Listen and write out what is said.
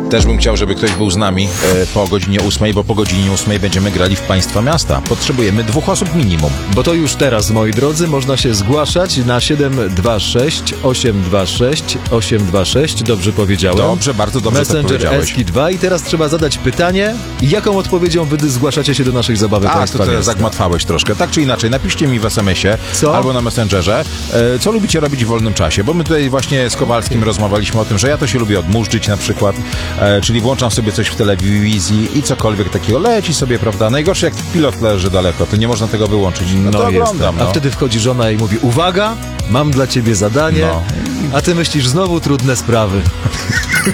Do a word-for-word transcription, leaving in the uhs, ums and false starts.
Też bym chciał, żeby ktoś był z nami e, po godzinie ósmej, bo po godzinie ósmej będziemy grali w Państwa Miasta. Potrzebujemy dwóch osób minimum. Bo to już teraz, moi drodzy, można się zgłaszać na siedem dwa sześć osiem dwa sześć osiem dwa sześć. Dobrze powiedziałem? Dobrze, bardzo dobrze to Messenger powiedziałeś. Eski dwa i teraz trzeba zadać pytanie, jaką odpowiedzią wy zgłaszacie się do naszej zabawy A, Państwa to teraz Miasta. zagmatwałeś troszkę. Tak czy inaczej, napiszcie mi w es em esie Co? albo na Messengerze, e, co lubicie robić w wolnym czasie, bo my tutaj właśnie z Kowalskim rozmawialiśmy o tym, że ja to się lubię odmurzyć na przykład, e, czyli włączam sobie coś w telewizji i cokolwiek takiego leci sobie, prawda? Najgorsze, jak pilot leży daleko, to nie można tego wyłączyć. No, to jest. oglądam, A no. wtedy wchodzi żona i mówi, uwaga, mam dla ciebie zadanie, No. a ty myślisz, znowu trudne sprawy.